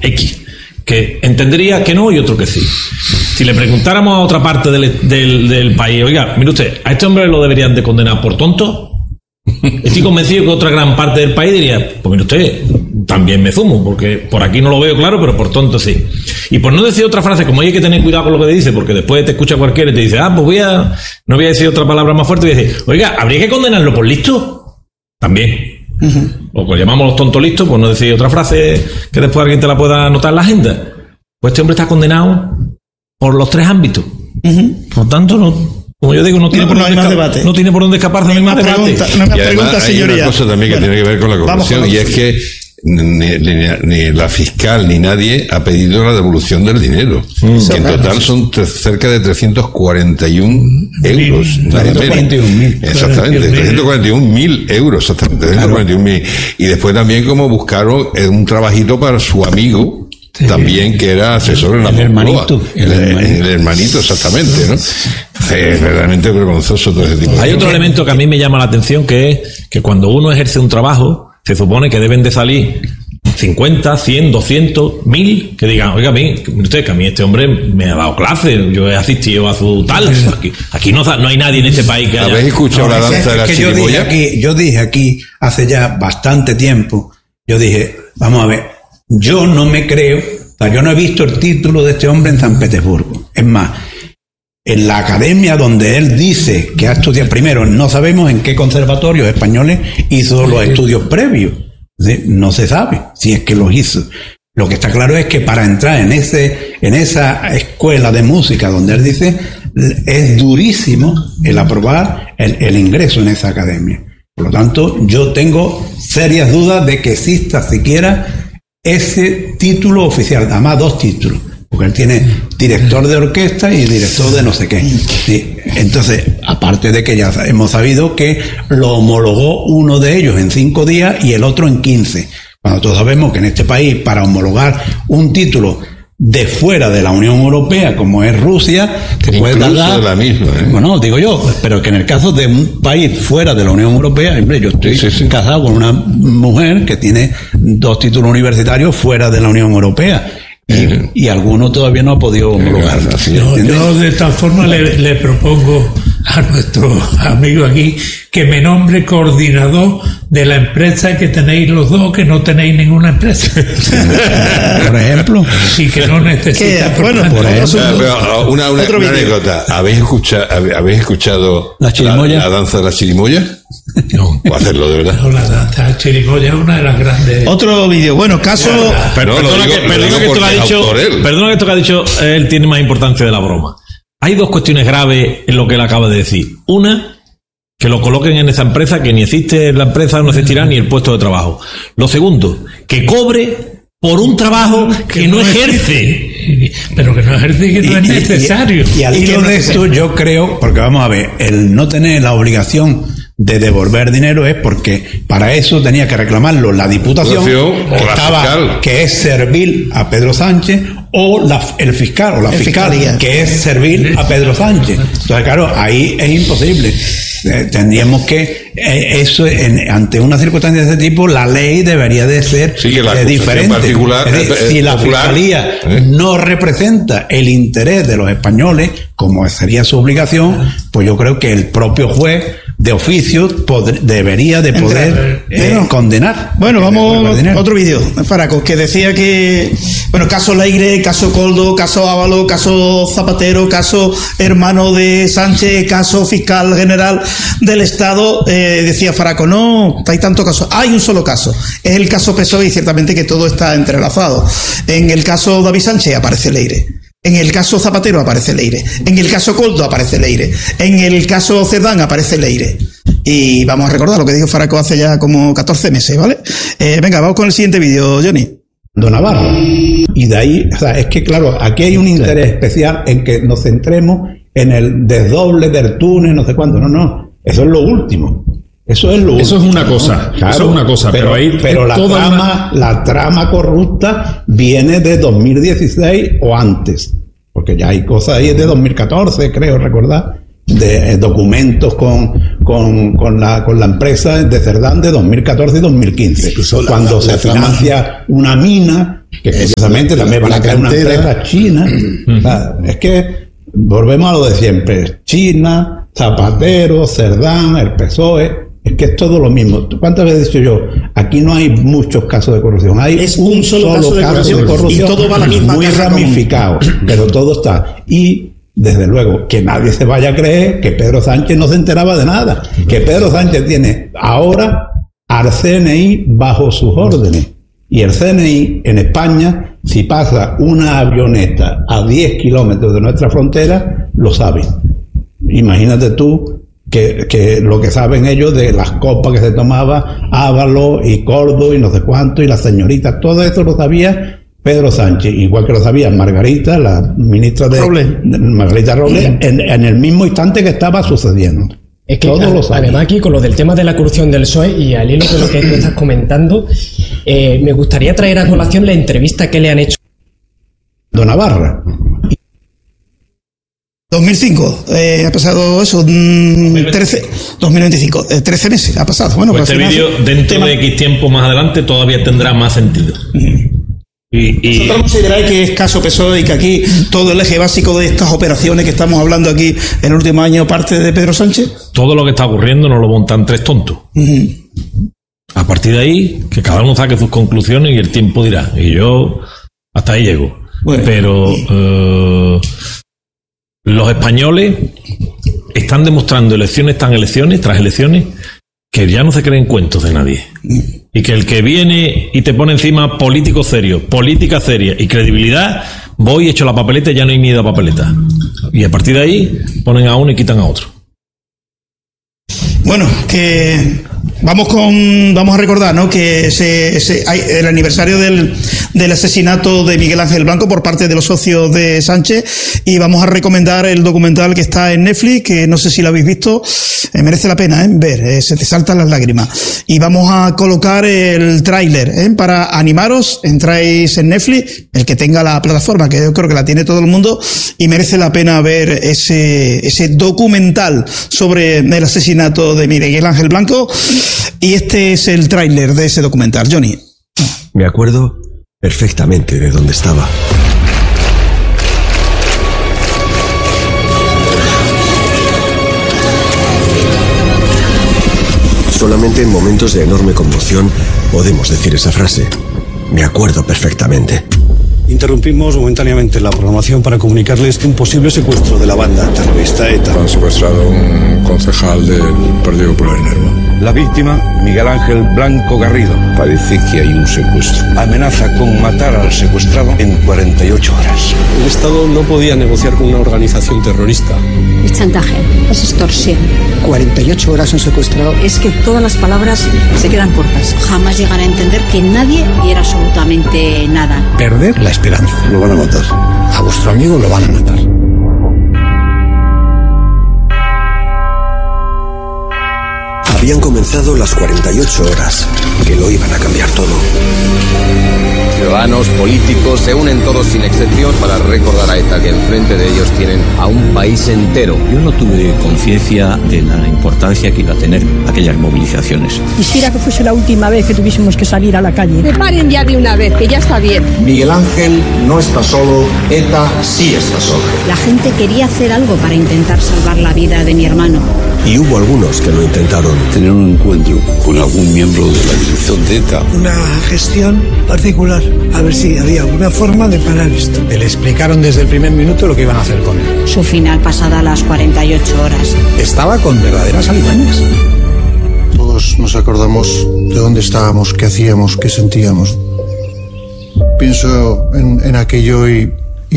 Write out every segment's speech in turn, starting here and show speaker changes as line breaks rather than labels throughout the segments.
X, que entendería que no y otro que sí. Si le preguntáramos a otra parte del país, oiga, mire usted, ¿a este hombre lo deberían de condenar por tonto? Estoy convencido que otra gran parte del país diría, pues mire usted, también me zumo, porque por aquí no lo veo claro, pero por tonto sí. Y por no decir otra frase, como hay que tener cuidado con lo que dice, porque después te escucha cualquiera y te dice, no voy a decir otra palabra más fuerte, y voy a decir, oiga, ¿habría que condenarlo por listo? También. O que llamamos los tontos listos, por no decir otra frase que después alguien te la pueda anotar en la agenda. Pues este hombre está condenado por los 3 ámbitos. Por lo tanto, no, como yo digo, no tiene por dónde escaparse, no hay más debate.
Una pregunta, señoría.
Hay una cosa también que tiene que ver con la corrupción, y es que ni la fiscal ni nadie ha pedido la devolución del dinero, que en total son cerca de 341 euros.
341.000.
Exactamente, 341.000 euros, exactamente, 341.000. Y después también como buscaron un trabajito para su amigo, también, que era asesor en la Moncloa. El hermanito, exactamente, ¿no? Es verdaderamente vergonzoso todo ese tipo de cosas.
Hay otro elemento que a mí me llama la atención, que es que cuando uno ejerce un trabajo, se supone que deben de salir 50, 100, 200, 1000, que digan, oiga, usted, que a mí este hombre me ha dado clase, yo he asistido a su tal. Aquí no hay nadie en este país que haya...
¿Habéis escuchado la danza de la chirimoya?
Yo dije aquí, hace ya bastante tiempo, yo dije, vamos a ver, yo no me creo, o sea, yo no he visto el título de este hombre en San Petersburgo. Es más, en la academia donde él dice que ha estudiado, primero, no sabemos en qué conservatorios españoles hizo los estudios previos. No se sabe si es que los hizo. Lo que está claro es que para entrar en esa escuela de música donde él dice, es durísimo el aprobar el ingreso en esa academia. Por lo tanto, yo tengo serias dudas de que exista siquiera ese título oficial, además 2 títulos, porque él tiene director de orquesta y director de no sé qué. Sí. Entonces, aparte de que ya hemos sabido que lo homologó uno de ellos en 5 días y el otro en 15. Cuando todos sabemos que en este país, para homologar un título de fuera de la Unión Europea, como es Rusia, te puede tardar...
la misma,
Bueno, digo yo, pero que en el caso de un país fuera de la Unión Europea, hombre, yo estoy casado con una mujer que tiene 2 títulos universitarios fuera de la Unión Europea. Y alguno todavía no ha podido homologar.
Yo de tal forma le propongo a nuestro amigo aquí que me nombre coordinador de la empresa que tenéis los dos, que no tenéis ninguna empresa.
Por ejemplo.
Y que no necesita.
Bueno, por ejemplo.
Una anécdota. ¿Habéis escuchado la danza de la chirimoya?
No.
O hacerlo, de verdad.
No, la danza de la chirimoya es una de las grandes.
Otro vídeo. Bueno, caso.
Perdona que esto que ha dicho él tiene más importancia de la broma. Hay 2 cuestiones graves en lo que él acaba de decir. Una, que lo coloquen en esa empresa, que ni existe la empresa, no existirá ni el puesto de trabajo. Lo segundo, que cobre por un trabajo que no ejerce.
Pero que no ejerce y que no es necesario.
Y al hilo de esto, yo creo, porque vamos a ver, el no tener la obligación de devolver dinero es porque para eso tenía que reclamarlo la Diputación, que es servil a Pedro Sánchez, o el fiscal o la fiscalía, que es servil a Pedro Sánchez. Entonces, claro, ahí es imposible. Tendríamos que ante una circunstancia de ese tipo, la ley debería de ser diferente.
Particular,
si la fiscalía no representa el interés de los españoles, como sería su obligación, pues yo creo que el propio juez de oficio debería de poder condenar.
Bueno, vamos a otro vídeo, Faraco, que decía que, bueno, caso Leire, caso Coldo, caso Ábalos, caso Zapatero, caso hermano de Sánchez, caso fiscal general del Estado. Decía Faraco, no hay tanto caso, hay un solo caso, es el caso PSOE, y ciertamente que todo está entrelazado. En el caso David Sánchez aparece Leire, en el caso Zapatero aparece Leire, en el caso Coldo aparece Leire, en el caso Cerdán aparece Leire. Y vamos a recordar lo que dijo Faraco hace ya como 14 meses, ¿vale? Venga, vamos con el siguiente vídeo, Johnny.
Don Navarro. Y de ahí, o sea, es que claro, aquí hay un interés especial en que nos centremos en el desdoble del túnel, no sé cuánto. No, eso es lo último. Eso es una cosa, claro, eso es una cosa, pero la trama corrupta viene de 2016 o antes, porque ya hay cosas ahí de 2014, creo recordar, de documentos con la empresa de Cerdán de 2014 y 2015, cuando se financia una mina que precisamente también van a crear una empresa china. O sea, es que volvemos a lo de siempre. China, Zapatero, Cerdán, el PSOE. Es que es todo lo mismo. ¿Cuántas veces he dicho yo? Aquí no hay muchos casos de corrupción. Hay un solo caso de corrupción y todo va a la misma muy ramificado, pero todo está. Y desde luego que nadie se vaya a creer que Pedro Sánchez no se enteraba de nada. Que Pedro Sánchez tiene ahora al CNI bajo sus órdenes. Y el CNI en España, si pasa una avioneta a 10 kilómetros de nuestra frontera, lo sabe. Imagínate tú que lo que saben ellos de las copas que se tomaba Ábalos y Cordo y no sé cuánto y las señoritas, todo eso lo sabía Pedro Sánchez, igual que lo sabía Margarita, la ministra de Margarita Robles, en el mismo instante que estaba sucediendo.
Es que además aquí con lo del tema de la corrupción del PSOE y al hilo de lo que tú estás comentando, me gustaría traer a colación la entrevista que le han hecho
a Navarra.
2005, ha pasado eso, 2025, 13 meses ha pasado. Bueno,
pues este vídeo dentro de X tiempo más adelante todavía tendrá más sentido.
¿Vosotros consideráis que es caso PSOE y que aquí todo el eje básico de estas operaciones que estamos hablando aquí en el último año parte de Pedro Sánchez?
Todo lo que está ocurriendo nos lo montan tres tontos. A partir de ahí, que cada uno saque sus conclusiones y el tiempo dirá. Y yo hasta ahí llego. Bueno. Pero los españoles están demostrando elecciones tras elecciones que ya no se creen cuentos de nadie. Y que el que viene y te pone encima político serio, política seria y credibilidad, voy, echo la papeleta y ya no hay miedo a papeleta. Y a partir de ahí ponen a uno y quitan a otro.
Bueno, que vamos a recordar, ¿no?, que hay el aniversario del asesinato de Miguel Ángel Blanco por parte de los socios de Sánchez, y vamos a recomendar el documental que está en Netflix, que no sé si lo habéis visto, merece la pena ver, se te saltan las lágrimas. Y vamos a colocar el tráiler para animaros. Entráis en Netflix, el que tenga la plataforma, que yo creo que la tiene todo el mundo, y merece la pena ver ese documental sobre el asesinato de Miguel Ángel Blanco. Y este es el tráiler de ese documental. Johnny.
Me acuerdo perfectamente de dónde estaba. Solamente en momentos de enorme conmoción podemos decir esa frase. Me acuerdo perfectamente.
Interrumpimos momentáneamente la programación para comunicarles un posible secuestro de la banda terrorista ETA.
Han secuestrado a un concejal del Partido Popular en Nerva.
La víctima, Miguel Ángel Blanco Garrido.
Parece que hay un secuestro.
Amenaza con matar al secuestrado en 48 horas.
El Estado no podía negociar con una organización terrorista.
Es chantaje, es extorsión.
48 horas un secuestrado.
Es que todas las palabras se quedan cortas. Jamás llegan a entender que nadie viera absolutamente nada.
Perder la esperanza.
Lo van a matar.
A vuestro amigo lo van a matar.
Habían comenzado las 48 horas que lo iban a cambiar todo.
Ciudadanos, políticos, se unen todos sin excepción para recordar a ETA que enfrente de ellos tienen a un país entero.
Yo no tuve conciencia de la importancia que iba a tener aquellas movilizaciones.
Quisiera que fuese la última vez que tuviésemos que salir a la calle.
Que paren ya de una vez, que ya está bien.
Miguel Ángel no está solo, ETA sí está sola.
La gente quería hacer algo para intentar salvar la vida de mi hermano.
Y hubo algunos que lo intentaron.
Tener un encuentro con algún miembro de la dirección de ETA.
Una gestión particular, a ver si había alguna forma de parar esto.
Le explicaron desde el primer minuto lo que iban a hacer con él.
Su final pasada las 48 horas.
Estaba con verdaderas alimañas.
Todos nos acordamos de dónde estábamos, qué hacíamos, qué sentíamos. Pienso en aquello y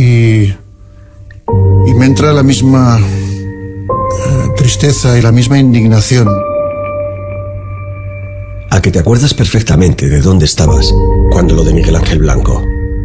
me entra la misma tristeza y la misma indignación.
A que te acuerdas perfectamente de dónde estabas cuando lo de Miguel Ángel Blanco.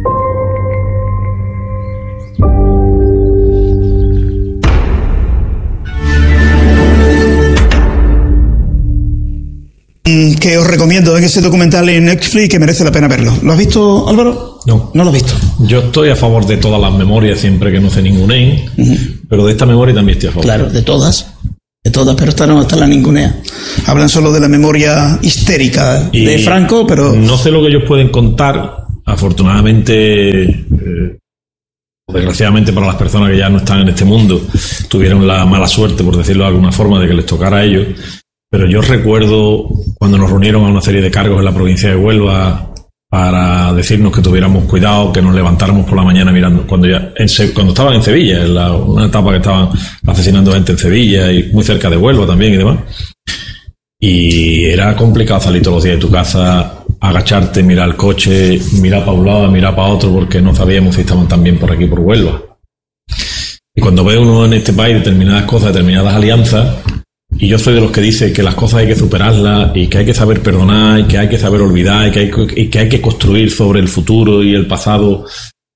Que os recomiendo en ese documental en Netflix, que merece la pena verlo. ¿Lo has visto, Álvaro?
No.
No lo has visto.
Yo estoy a favor de todas las memorias siempre que no se ninguneen, pero de esta memoria también estoy a favor.
Claro, de todas, pero esta no, esta la ningunea. Hablan solo de la memoria histérica de Franco, pero...
No sé lo que ellos pueden contar afortunadamente, desgraciadamente para las personas que ya no están en este mundo, tuvieron la mala suerte, por decirlo de alguna forma, de que les tocara a ellos. Pero yo recuerdo cuando nos reunieron a una serie de cargos en la provincia de Huelva para decirnos que tuviéramos cuidado, que nos levantáramos por la mañana mirando, cuando estaban en Sevilla, en una etapa que estaban asesinando gente en Sevilla y muy cerca de Huelva también y demás. Y era complicado salir todos los días de tu casa, agacharte, mirar el coche, mirar para un lado, mirar para otro, porque no sabíamos si estaban también por aquí, por Huelva. Y cuando ve uno en este país determinadas cosas, determinadas alianzas, y yo soy de los que dice que las cosas hay que superarlas y que hay que saber perdonar y que hay que saber olvidar y que hay que construir sobre el futuro y el pasado.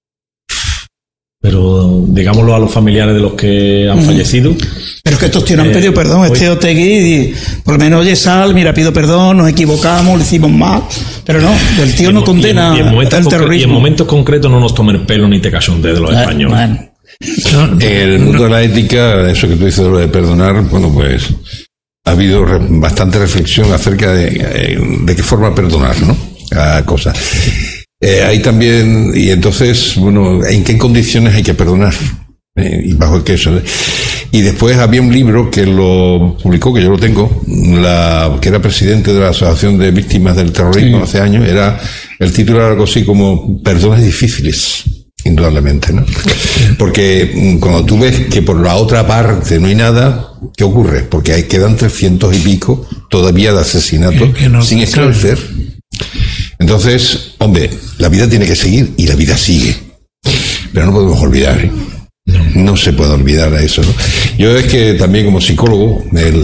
Pero digámoslo a los familiares de los que han fallecido.
Pero es que estos tíos no han pedido perdón. Este Otegui, por lo menos, oye, sal, mira, pido perdón, nos equivocamos, lo hicimos mal. Pero no, el tío no condena el terrorismo.
Y en momentos concretos no nos toma el pelo ni te cachondee de los españoles.
Bueno.
En el mundo de la ética, eso que tú dices de lo de perdonar, bueno, pues ha habido bastante reflexión acerca de qué forma perdonar, ¿no? Cada cosa. Hay también, y entonces, bueno, ¿en qué condiciones hay que perdonar? Y bajo qué eso. Y después había un libro que lo publicó, que yo lo tengo, que era presidente de la Asociación de Víctimas del Terrorismo hace años, el título era algo así como Perdones difíciles. Indudablemente, ¿no? Porque cuando tú ves que por la otra parte no hay nada, ¿qué ocurre? Porque ahí quedan 300 y pico todavía de asesinatos sin esclarecer. Entonces, hombre, la vida tiene que seguir y la vida sigue. Pero no podemos olvidar, ¿eh? No se puede olvidar a eso, ¿no? Yo es que también como psicólogo,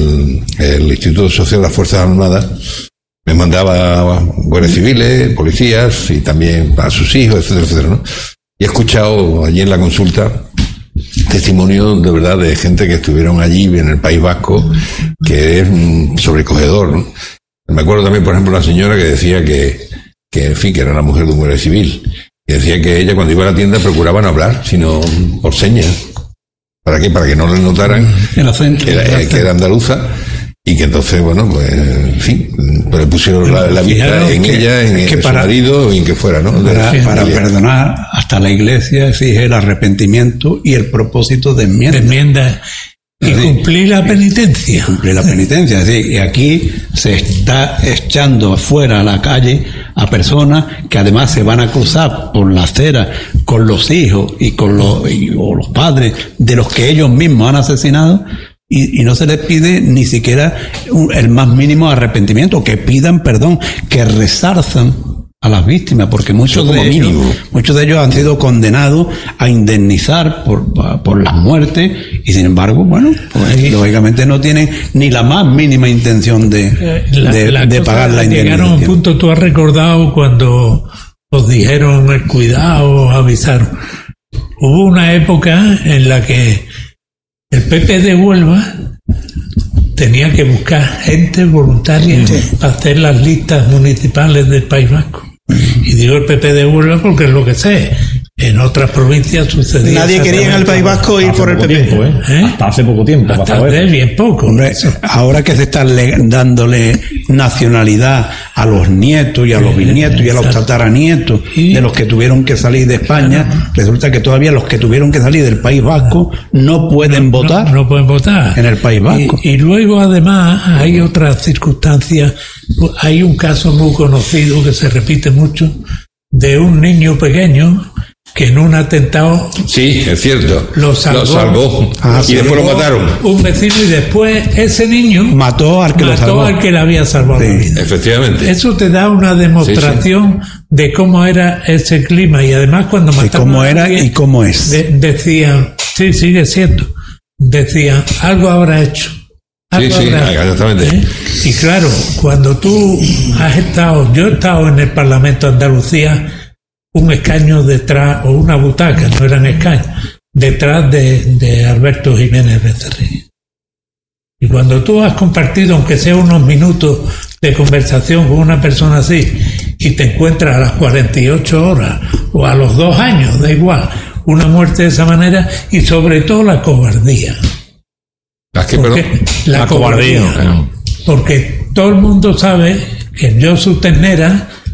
el Instituto Social de las Fuerzas Armadas me mandaba guardias civiles, policías y también a sus hijos, etcétera, etcétera, ¿no? Y he escuchado allí en la consulta testimonios de verdad de gente que estuvieron allí en el País Vasco, que es sobrecogedor, ¿no? Me acuerdo también, por ejemplo, una señora que decía que en fin, que era la mujer de un guardia civil, que decía que ella cuando iba a la tienda procuraba no hablar, sino por señas. ¿Para qué? Para que no le notaran
el acento,
que era andaluza. Y que entonces, bueno, pues, en fin, pues le pusieron la vista en ella, en su marido y en que fuera, ¿no?
Para perdonar, hasta la Iglesia exige el arrepentimiento y el propósito de enmienda.
Y cumplir la penitencia.
Cumplir la penitencia, sí. Y aquí se está echando afuera a la calle a personas que además se van a cruzar por la acera con los hijos y con o los padres de los que ellos mismos han asesinado. Y no se les pide ni siquiera el más mínimo arrepentimiento, que pidan perdón, que resarzan a las víctimas, porque muchos de ellos han sido condenados a indemnizar por las muertes y sin embargo, bueno, pues lógicamente no tienen ni la más mínima intención de pagar la indemnización.
Llegaron a un punto, tú has recordado cuando os dijeron cuidado, avisaron. Hubo una época en la que el PP de Huelva tenía que buscar gente voluntaria para hacer las listas municipales del País Vasco. Y digo el PP de Huelva porque es lo que sé. En otras provincias sucedía.
Nadie quería en el País Vasco ir por el PP.
Tiempo, Hasta hace poco tiempo.
Hasta hace bien poco.
Hombre, ahora que se está dándole nacionalidad a los nietos y a los bisnietos y a los tataranietos de los que tuvieron que salir de España, resulta que todavía los que tuvieron que salir del País Vasco no pueden votar.
No pueden votar
en el País Vasco.
Y luego además hay otras circunstancias. Hay un caso muy conocido que se repite mucho de un niño pequeño que en un atentado
sí, es cierto,
lo salvó.
Y después lo mataron
un vecino y después ese niño
mató al que le
había salvado la vida.
Efectivamente.
Eso te da una demostración de cómo era ese clima y además cuando mataron
cómo era y cómo es.
Decían, sí, sigue siendo, decían, algo habrá hecho.
Sí, exactamente.
Y claro, cuando tú yo he estado en el Parlamento de Andalucía un escaño detrás, o una butaca, no eran escaños, detrás de Alberto Jiménez Becerril. Y cuando tú has compartido, aunque sea unos minutos de conversación con una persona así, y te encuentras a las 48 horas, o a los 2 años, da igual, una muerte de esa manera, y sobre todo la cobardía. La cobardía. Porque todo el mundo sabe que en Josu Ternera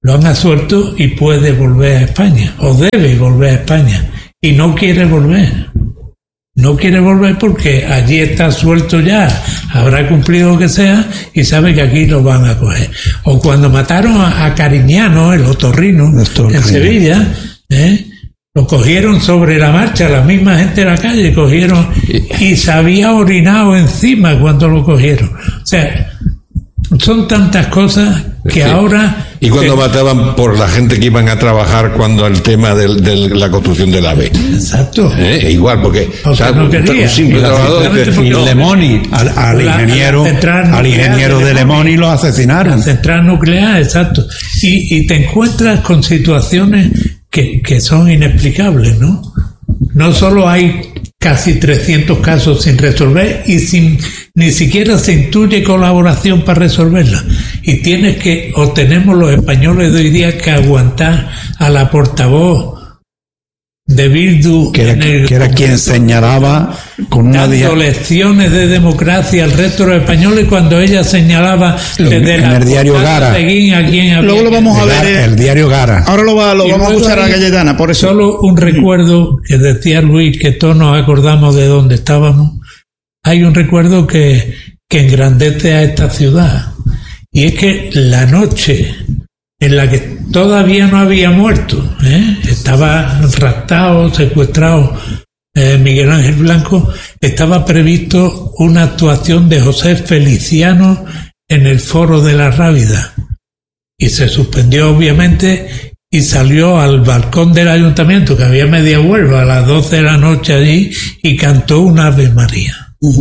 lo han absuelto y puede volver a España, o debe volver a España, y no quiere volver. No quiere volver porque allí está suelto ya, habrá cumplido lo que sea y sabe que aquí lo van a coger. O cuando mataron a Cariñano, el otorrino, en Sevilla, lo cogieron sobre la marcha, la misma gente de la calle cogieron y se había orinado encima cuando lo cogieron. O sea, son tantas cosas que ahora...
Y cuando mataban por la gente que iban a trabajar cuando el tema de la construcción del AVE.
Exacto.
Igual, porque o sea,
no quería.
Un simple trabajador
y Lemoni, al ingeniero de Lemoni lo asesinaron.
La central nuclear, exacto. Y te encuentras con situaciones que son inexplicables, ¿no? No solo hay casi 300 casos sin resolver y ni siquiera se intuye colaboración para resolverla. Y tienes que, o tenemos los españoles de hoy día que aguantar a la portavoz de Bildu,
que era quien señalaba con una
dando lecciones de democracia al resto de los españoles cuando ella señalaba desde
en el diario Gara.
Luego lo vamos a ver.
El diario Gara.
Ahora lo vamos a escuchar a Cayetana, por eso.
Solo un recuerdo que decía Luis, que todos nos acordamos de dónde estábamos. Hay un recuerdo que engrandece a esta ciudad, y es que la noche en la que todavía no había muerto, estaba raptado, secuestrado Miguel Ángel Blanco, estaba previsto una actuación de José Feliciano en el Foro de la Rábida, y se suspendió obviamente y salió al balcón del ayuntamiento, que había media Huelva, a las 12 de la noche allí, y cantó una Ave María.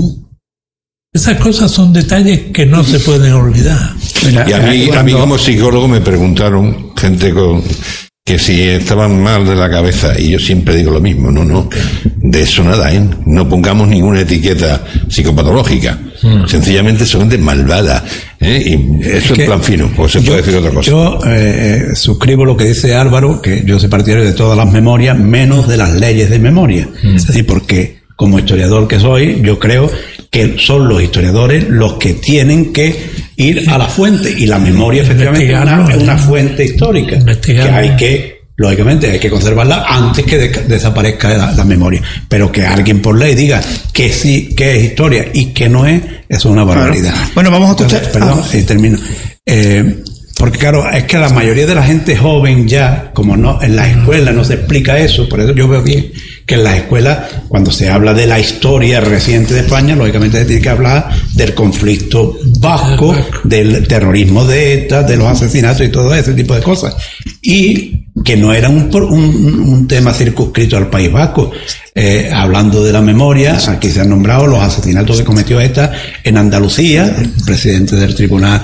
Esas cosas son detalles que no se pueden olvidar.
Y a mí como psicólogo me preguntaron gente que si estaban mal de la cabeza, y yo siempre digo lo mismo, no, de eso nada, no pongamos ninguna etiqueta psicopatológica, sencillamente son gente malvada, y eso es plan fino, pues se puede decir otra cosa.
Yo suscribo lo que dice Álvaro, que yo soy partidario de todas las memorias, menos de las leyes de memoria, es decir, porque como historiador que soy, yo creo que son los historiadores los que tienen que ir a la fuente, y la memoria efectivamente es una fuente histórica que hay que, lógicamente, hay que conservarla antes que desaparezca la memoria, pero que alguien por ley diga que sí, que es historia y que no es, eso es una barbaridad.
Bueno, vamos a escuchar.
Perdón, termino. Porque claro, es que la mayoría de la gente joven ya, como no en las escuelas no se explica eso, por eso yo veo bien que en las escuelas, cuando se habla de la historia reciente de España, lógicamente se tiene que hablar del conflicto vasco, del terrorismo de ETA, de los asesinatos y todo ese tipo de cosas. Y que no era un tema circunscrito al País Vasco. Hablando de la memoria, aquí se han nombrado los asesinatos que cometió ETA en Andalucía, el presidente del tribunal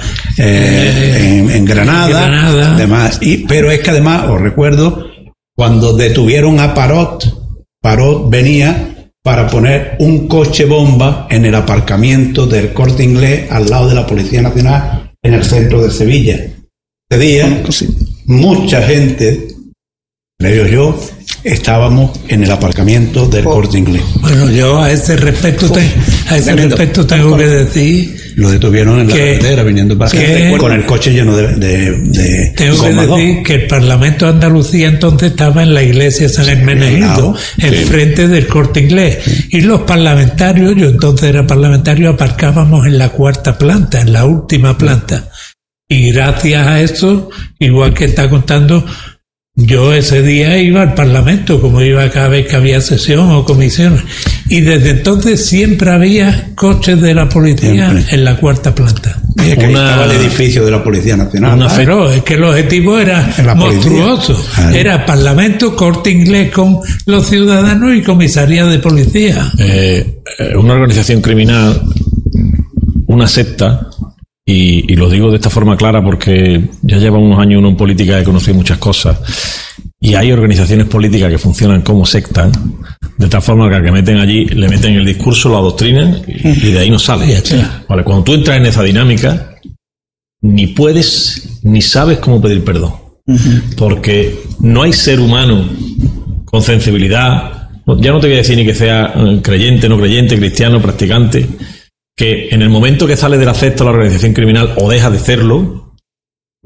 en Granada, demás. Pero es que además, os recuerdo, cuando detuvieron a Parot venía para poner un coche bomba en el aparcamiento del Corte Inglés al lado de la Policía Nacional en el centro de Sevilla. Ese día, mucha gente, entre ellos yo, estábamos en el aparcamiento del Corte Inglés.
Bueno, yo a ese respecto tengo que decir,
lo detuvieron en la carretera viniendo para acá con el coche lleno de
tengo que decir que el Parlamento de Andalucía entonces estaba en la iglesia de San Hermenegildo, enfrente del Corte Inglés, y los parlamentarios, yo entonces era parlamentario, aparcábamos en la cuarta planta, en la última planta, y gracias a eso, igual que está contando, yo ese día iba al Parlamento, como iba cada vez que había sesión o comisiones, y desde entonces siempre había coches de la policía en la cuarta planta.
Y es que estaba el edificio de la Policía Nacional.
Pero es que el objetivo era monstruoso. Era Parlamento, Corte Inglés con los ciudadanos y comisaría de policía.
Una organización criminal, una secta, y lo digo de esta forma clara porque ya lleva unos años uno en política, he conocido muchas cosas, y hay organizaciones políticas que funcionan como sectas, de tal forma que al que meten allí le meten el discurso, lo adoctrinan y de ahí no sale. Vale, cuando tú entras en esa dinámica, ni puedes ni sabes cómo pedir perdón, porque no hay ser humano con sensibilidad, ya no te voy a decir ni que sea creyente, no creyente, cristiano, practicante, que en el momento que sale de la secta o la organización criminal o deja de serlo,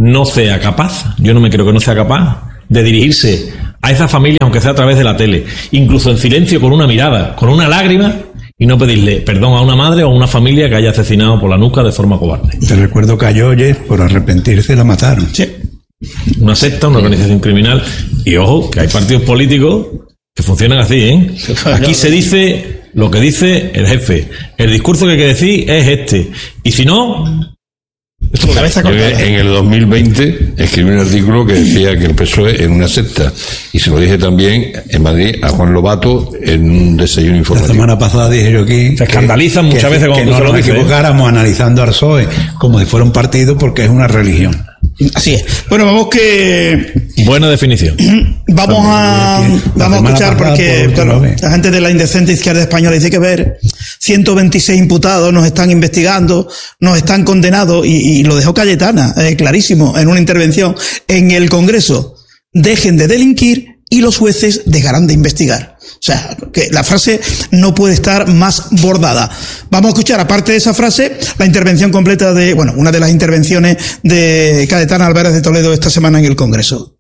no sea capaz, yo no me creo que no sea capaz de dirigirse a esa familia, aunque sea a través de la tele, incluso en silencio, con una mirada, con una lágrima, y no pedirle perdón a una madre o a una familia que haya asesinado por la nuca de forma cobarde.
Te recuerdo que a Yoyes, por arrepentirse, la mataron.
Sí. Una secta, una organización criminal. Y ojo, que hay partidos políticos que funcionan así, ¿eh? Aquí se dice lo que dice el jefe. El discurso que hay que decir es este. Y si no...
En el 2020 escribí un artículo que decía que el PSOE era una secta, y se lo dije también en Madrid a Juan Lobato en un desayuno informativo.
La semana pasada dije yo aquí
se escandalizan muchas veces cuando
no
se lo
nos
dice,
equivocáramos analizando al PSOE como si fuera un partido, porque es una religión.
Así es. Bueno, vamos que...
Buena definición.
Vamos a escuchar, porque claro, la gente de la indecente izquierda española dice que ver 126 imputados nos están investigando, nos están condenados, y lo dejó Cayetana, clarísimo, en una intervención en el Congreso. Dejen de delinquir y los jueces dejarán de investigar. O sea, que la frase no puede estar más bordada. Vamos a escuchar, aparte de esa frase, la intervención completa de, bueno, una de las intervenciones de Cayetana Álvarez de Toledo esta semana en el Congreso.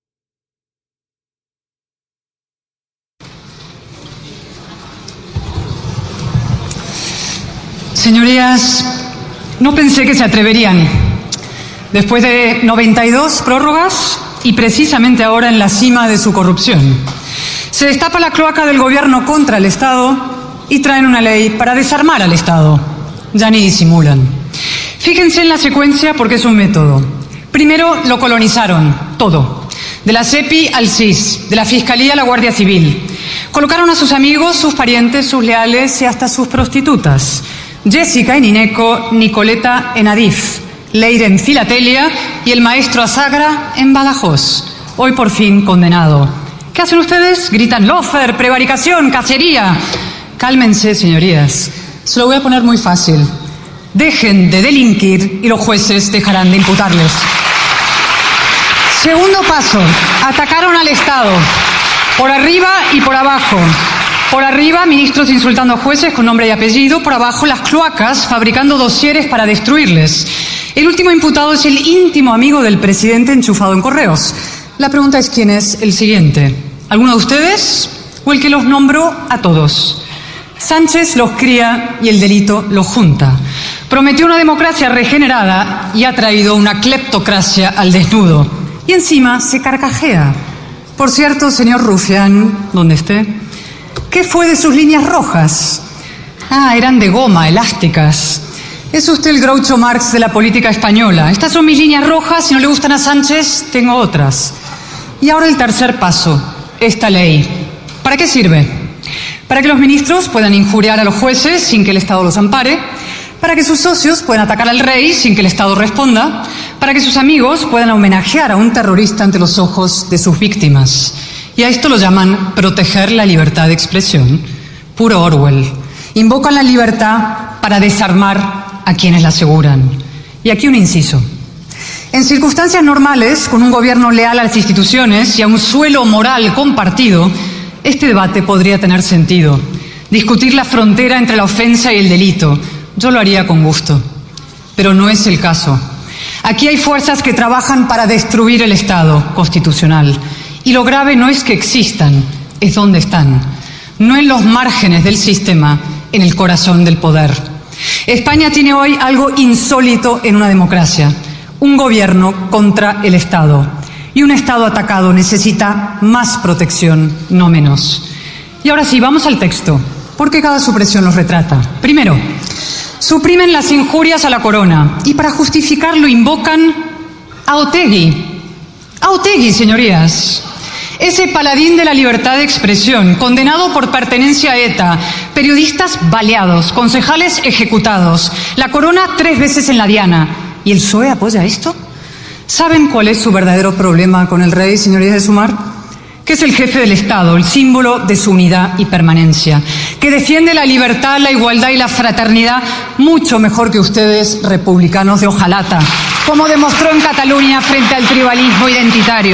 Señorías, no pensé que se atreverían. Después de 92 prórrogas y precisamente ahora en la cima de su corrupción, se destapa la cloaca del gobierno contra el Estado y traen una ley para desarmar al Estado. Ya ni disimulan. Fíjense en la secuencia, porque es un método. Primero lo colonizaron, todo. De la SEPI al SIS, de la Fiscalía a la Guardia Civil. Colocaron a sus amigos, sus parientes, sus leales y hasta sus prostitutas. Jessica en Ineco, Nicoleta en Adif, Leire en Filatelia y el maestro Azagra en Badajoz. Hoy por fin condenado. ¿Qué hacen ustedes? Gritan lofer, prevaricación, cacería. Cálmense, señorías. Se lo voy a poner muy fácil. Dejen de delinquir y los jueces dejarán de imputarles. Segundo paso. Atacaron al Estado. Por arriba y por abajo. Por arriba, ministros insultando a jueces con nombre y apellido. Por abajo, las cloacas fabricando dosieres para destruirles. El último imputado es el íntimo amigo del presidente enchufado en correos. La pregunta es quién es el siguiente. ¿Alguno de ustedes o el que los nombró a todos? Sánchez los cría y el delito los junta. Prometió una democracia regenerada y ha traído una cleptocracia al desnudo. Y encima se carcajea. Por cierto, señor Rufián, ¿dónde esté? ¿Qué fue de sus líneas rojas? Ah, eran de goma, elásticas. Es usted el Groucho Marx de la política española. Estas son mis líneas rojas, si no le gustan a Sánchez, tengo otras. Y ahora el tercer paso, esta ley. ¿Para qué sirve? Para que los ministros puedan injuriar a los jueces sin que el Estado los ampare, para que sus socios puedan atacar al rey sin que el Estado responda, para que sus amigos puedan homenajear a un terrorista ante los ojos de sus víctimas. Y a esto lo llaman proteger la libertad de expresión. Puro Orwell. Invocan la libertad para desarmar a quienes la aseguran. Y aquí un inciso. En circunstancias normales, con un gobierno leal a las instituciones y a un suelo moral compartido, este debate podría tener sentido. Discutir la frontera entre la ofensa y el delito. Yo lo haría con gusto. Pero no es el caso. Aquí hay fuerzas que trabajan para destruir el Estado constitucional. Y lo grave no es que existan, es dónde están. No en los márgenes del sistema, en el corazón del poder. España tiene hoy algo insólito en una democracia. Un gobierno contra el Estado. Y un Estado atacado necesita más protección, no menos. Y ahora sí, vamos al texto, porque cada supresión los retrata. Primero, suprimen las injurias a la corona y para justificarlo invocan a Otegi. A Otegi, señorías. Ese paladín de la libertad de expresión, condenado por pertenencia a ETA, periodistas baleados, concejales ejecutados, la corona 3 veces en la diana. ¿Y el PSOE apoya esto? ¿Saben cuál es su verdadero problema con el rey, señorías de Sumar? Que es el jefe del Estado, el símbolo de su unidad y permanencia, que defiende la libertad, la igualdad y la fraternidad mucho mejor que ustedes, republicanos de hojalata, como demostró en Cataluña frente al tribalismo identitario.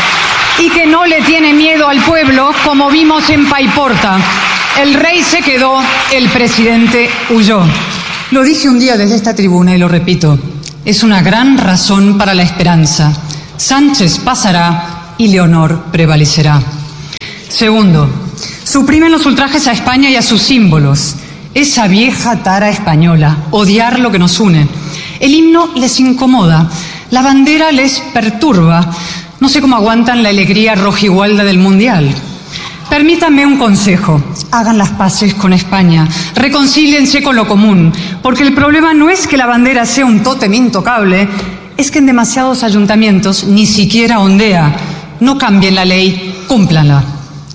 Y que no le tiene miedo al pueblo, como vimos en Paiporta. El rey se quedó, el presidente huyó. Lo dije un día desde esta tribuna y lo repito. es una gran razón para la esperanza. Sánchez pasará y Leonor prevalecerá. Segundo, suprimen los ultrajes a España y a sus símbolos. Esa vieja tara española, odiar lo que nos une. El himno les incomoda, la bandera les perturba. No sé cómo aguantan la alegría rojigualda del Mundial. Permítanme un consejo, hagan las paces con España, reconcíliense con lo común, porque el problema no es que la bandera sea un tótem intocable, es que en demasiados ayuntamientos ni siquiera ondea. No cambien la ley, cúmplanla.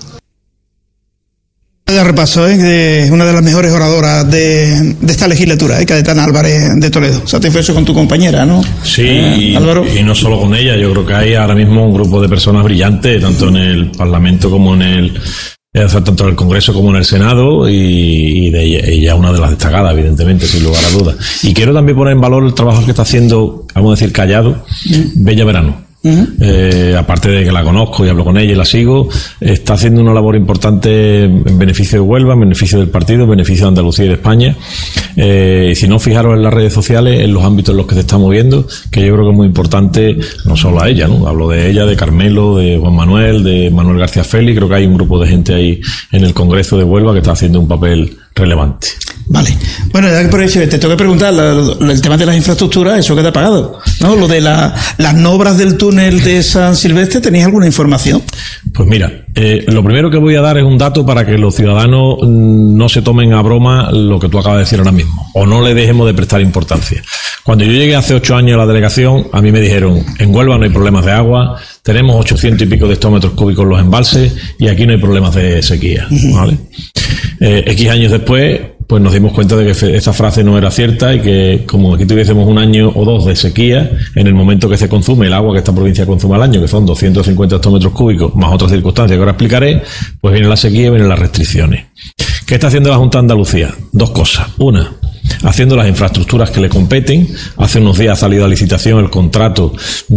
De repaso, una de las mejores oradoras de esta legislatura, Cayetana Álvarez de Toledo. Satisfecho con tu compañera, ¿no?
Sí,
Álvaro.
Y no solo con ella, yo creo que hay ahora mismo un grupo de personas brillantes, tanto en el Parlamento como tanto en el Congreso como en el Senado, y de ella una de las destacadas, evidentemente, sin lugar a dudas. Y quiero también poner en valor el trabajo que está haciendo, vamos a decir, callado, Bella Verano. Aparte de que la conozco y hablo con ella y la sigo, está haciendo una labor importante en beneficio de Huelva, en beneficio del partido, en beneficio de Andalucía y de España. Y si no, fijaros en las redes sociales, en los ámbitos en los que se está moviendo, que yo creo que es muy importante, no solo a ella, ¿no? Hablo de ella, de Carmelo, de Juan Manuel, de Manuel García Félix. Creo que hay un grupo de gente ahí en el Congreso de Huelva que está haciendo un papel relevante.
Vale. Bueno, ya que por eso te tengo que preguntar el tema de las infraestructuras, eso queda pagado, ¿no? Lo de las obras del túnel de San Silvestre, ¿tenéis alguna información?
Pues mira, lo primero que voy a dar es un dato para que los ciudadanos no se tomen a broma lo que tú acabas de decir ahora mismo, o no le dejemos de prestar importancia. Cuando yo llegué hace 8 años a la delegación, a mí me dijeron, en Huelva no hay problemas de agua, tenemos 800 y pico de hectómetros cúbicos en los embalses y aquí no hay problemas de sequía, ¿vale? X años después, pues nos dimos cuenta de que esa frase no era cierta y que como aquí tuviésemos 1 año o 2 de sequía, en el momento que se consume el agua que esta provincia consume al año, que son 250 hectómetros cúbicos, más otras circunstancias que ahora explicaré, pues viene la sequía y vienen las restricciones. ¿Qué está haciendo la Junta de Andalucía? 2 cosas. Una, haciendo las infraestructuras que le competen. Hace unos días ha salido a licitación el contrato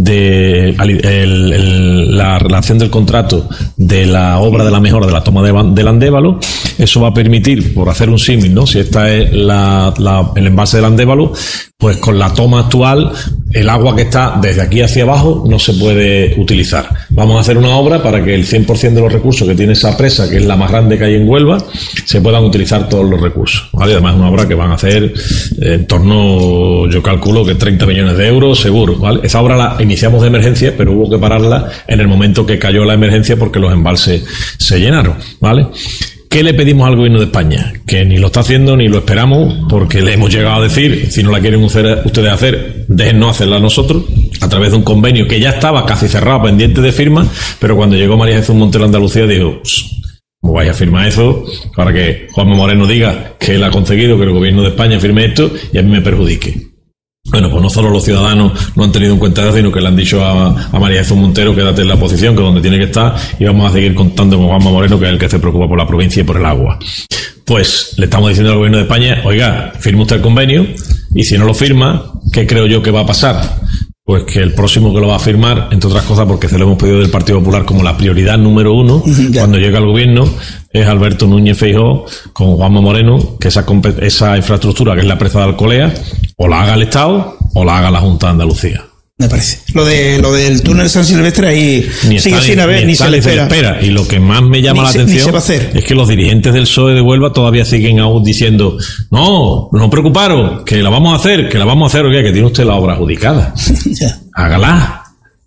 la relación del contrato de la obra de la mejora de la toma del Andévalo. Eso va a permitir, por hacer un símil, ¿no? Si esta es el embalse del Andévalo, pues con la toma actual, el agua que está desde aquí hacia abajo no se puede utilizar. Vamos a hacer una obra para que el 100% de los recursos que tiene esa presa, que es la más grande que hay en Huelva, se puedan utilizar todos los recursos, ¿vale? Además es una obra que van a hacer en torno, yo calculo que 30 millones de euros seguro, ¿vale? Esa obra la iniciamos de emergencia, pero hubo que pararla en el momento que cayó la emergencia porque los embalses se llenaron, ¿vale? ¿Qué le pedimos al gobierno de España? Que ni lo está haciendo ni lo esperamos, porque le hemos llegado a decir, si no la quieren ustedes hacer, déjennos hacerla nosotros, a través de un convenio que ya estaba casi cerrado, pendiente de firma, pero cuando llegó María Jesús Montero a Andalucía dijo, ¿cómo vais a firmar eso? Para que Juanma Moreno diga que él ha conseguido que el gobierno de España firme esto y a mí me perjudique. Bueno, pues no solo los ciudadanos no han tenido en cuenta eso, sino que le han dicho a María Jesús Montero, quédate en la oposición, que es donde tiene que estar, y vamos a seguir contando con Juanma Moreno, que es el que se preocupa por la provincia y por el agua. Pues le estamos diciendo al gobierno de España, oiga, firme usted el convenio, y si no lo firma, ¿qué creo yo que va a pasar? Pues que el próximo que lo va a firmar, entre otras cosas porque se lo hemos pedido del Partido Popular como la prioridad número 1, cuando llega al gobierno, es Alberto Núñez Feijóo con Juanma Moreno, que esa infraestructura que es la presa de Alcolea, o la haga el Estado o la haga la Junta de Andalucía.
Me parece. Lo del túnel San Silvestre ahí sigue sin haber, ni se le espera.
Y lo que más me llama la atención es que los dirigentes del PSOE de Huelva todavía siguen aún diciendo, no preocuparos, que la vamos a hacer, oiga, que tiene usted la obra adjudicada. Hágala.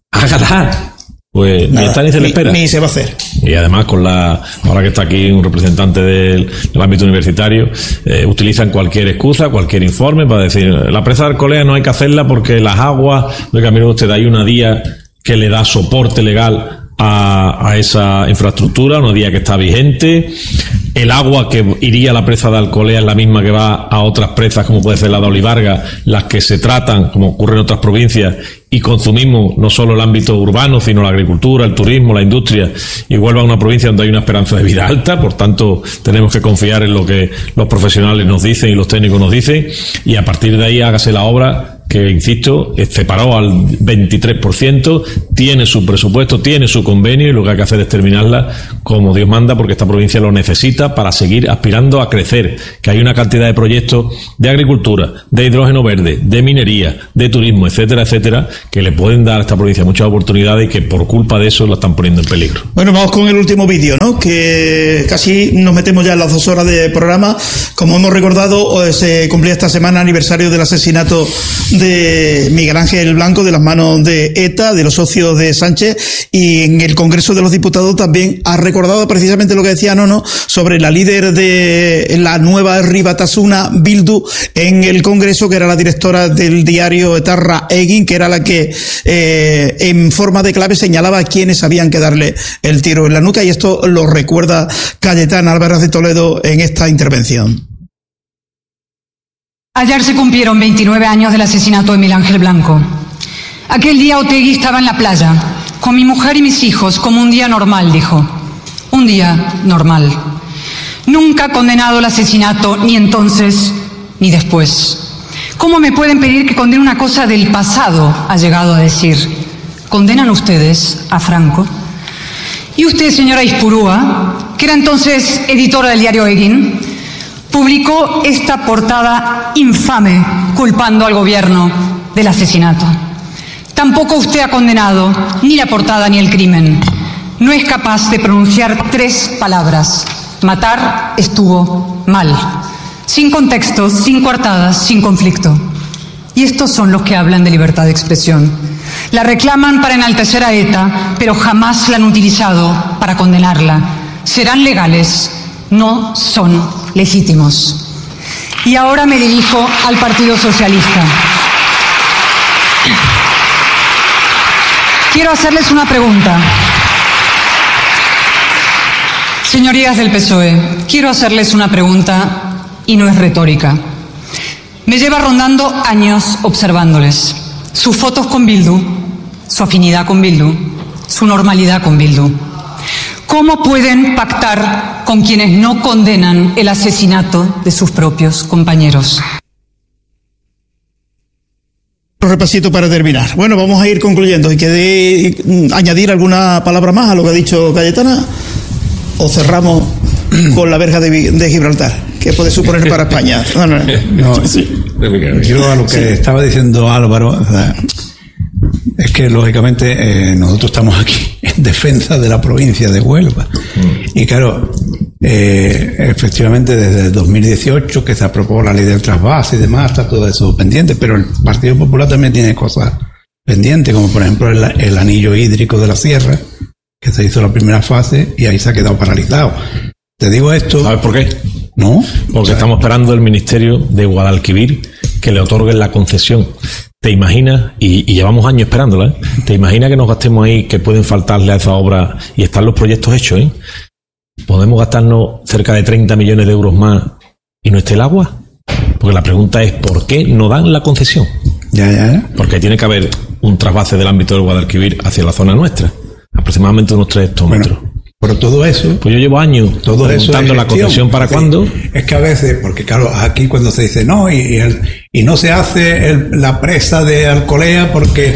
Pues ni está ni se le espera.
Ni se va a hacer.
Y además ahora que está aquí un representante del ámbito universitario, utilizan cualquier excusa, cualquier informe para decir, la presa de Alcolea no hay que hacerla porque las aguas, oiga, mire usted, hay una DIA que le da soporte legal a esa infraestructura, una DIA que está vigente. El agua que iría a la presa de Alcolea es la misma que va a otras presas, como puede ser la de Olivarga, las que se tratan, como ocurre en otras provincias, y consumimos no solo el ámbito urbano, sino la agricultura, el turismo, la industria, y Huelva es una provincia donde hay una esperanza de vida alta, por tanto tenemos que confiar en lo que los profesionales nos dicen y los técnicos nos dicen, y a partir de ahí hágase la obra que, insisto, separó al 23%, tiene su presupuesto, tiene su convenio, y lo que hay que hacer es terminarla como Dios manda, porque esta provincia lo necesita para seguir aspirando a crecer, que hay una cantidad de proyectos de agricultura, de hidrógeno verde, de minería, de turismo, etcétera, etcétera, que le pueden dar a esta provincia muchas oportunidades y que por culpa de eso la están poniendo en peligro.
Bueno, vamos con el último vídeo, ¿no? Que casi nos metemos ya en las 2 horas de programa. Como hemos recordado, se cumplía esta semana aniversario del asesinato de Miguel Ángel Blanco de las manos de ETA, de los socios de Sánchez, y en el Congreso de los Diputados también ha recordado precisamente lo que decía Nono sobre la líder de la nueva Herri Batasuna, Bildu, en el Congreso, que era la directora del diario Etarra Egin, que era la que en forma de clave señalaba a quienes habían que darle el tiro en la nuca, y esto lo recuerda Cayetana Álvarez de Toledo en esta intervención.
Ayer se cumplieron 29 años del asesinato de Miguel Ángel Blanco. Aquel día Otegi estaba en la playa, con mi mujer y mis hijos, como un día normal, dijo. Un día normal. Nunca ha condenado el asesinato, ni entonces, ni después. ¿Cómo me pueden pedir que condene una cosa del pasado?, ha llegado a decir. ¿Condenan ustedes a Franco? Y usted, señora Ispurúa, que era entonces editora del diario Egin, publicó esta portada infame culpando al gobierno del asesinato. Tampoco usted ha condenado ni la portada ni el crimen. No es capaz de pronunciar 3 palabras. Matar estuvo mal. Sin contextos, sin coartadas, sin conflicto. Y estos son los que hablan de libertad de expresión. La reclaman para enaltecer a ETA, pero jamás la han utilizado para condenarla. Serán legales, no son legítimos. Y ahora me dirijo al Partido Socialista. Quiero hacerles una pregunta. Señorías del PSOE, quiero hacerles una pregunta y no es retórica. Me lleva rondando años observándoles. Sus fotos con Bildu, su afinidad con Bildu, su normalidad con Bildu. ¿Cómo pueden pactar con quienes no condenan el asesinato de sus propios compañeros?
Un repasito para terminar. Bueno, vamos a ir concluyendo. ¿Y quede añadir alguna palabra más a lo que ha dicho Cayetana? ¿O cerramos con la verja de Gibraltar? ¿Qué puede suponer para España?
No, sí. Yo a lo que estaba diciendo Álvaro, o sea, es que lógicamente nosotros estamos aquí en defensa de la provincia de Huelva. Y claro, efectivamente desde el 2018 que se aprobó la ley del trasvase y demás, está todo eso pendiente, pero el Partido Popular también tiene cosas pendientes, como por ejemplo el anillo hídrico de la sierra, que se hizo la primera fase y ahí se ha quedado paralizado. Te digo esto...
¿Sabes por qué?
¿No?
Porque estamos esperando el Ministerio de Guadalquivir que le otorguen la concesión. ¿Te imaginas? Y llevamos años esperándola, ¿eh? ¿Te imaginas que nos gastemos ahí, que pueden faltarle a esa obra y están los proyectos hechos, ¿eh? ¿Podemos gastarnos cerca de 30 millones de euros más y no esté el agua? Porque la pregunta es, ¿por qué no dan la concesión?
Ya.
Porque tiene que haber un trasvase del ámbito del Guadalquivir hacia la zona nuestra, aproximadamente unos 3 hectómetros.
Bueno, pero todo eso...
Pues yo llevo años preguntando la concesión para cuándo.
Es que a veces, porque claro, aquí cuando se dice no, y no se hace la presa de Alcolea porque